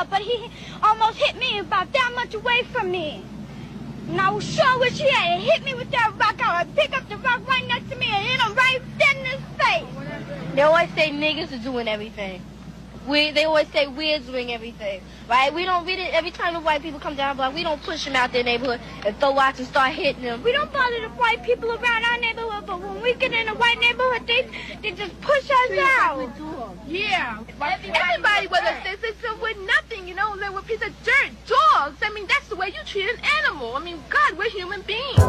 himself, but he almost hit me about that much away from me. And I sure wish he had hit me with that rock. I would pick up the rock right next to me and hit him right dead in his face. They always say niggas are doing everything. They always say we're doing everything, right? Every time the white people come down the block, we don't push them out their neighborhood and throw rocks and start hitting them. We don't bother the white people around our neighborhood, but when we get in a white neighborhood, they just push us out. Yeah. Everybody was a citizen with nothing, you know, like a piece of dirt. Dogs. I mean, that's the way you treat an animal. I mean, God, we're human beings.